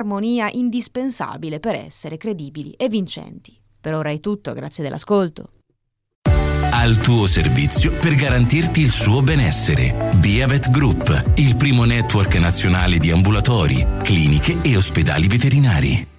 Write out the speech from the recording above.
un'armonia indispensabile per essere credibili e vincenti. Per ora è tutto, grazie dell'ascolto. Al tuo servizio per garantirti il suo benessere. Beavet Group, il primo network nazionale di ambulatori, cliniche e ospedali veterinari.